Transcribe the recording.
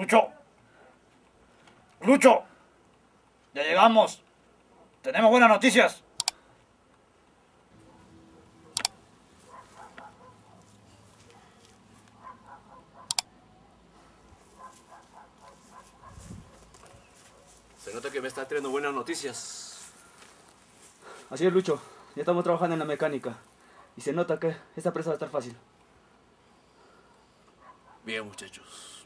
Lucho. Lucho. Ya llegamos. Tenemos buenas noticias. Se nota que me está trayendo buenas noticias. Así es, Lucho. Ya estamos trabajando en la mecánica. Y se nota que esta presa va a estar fácil. Bien, muchachos.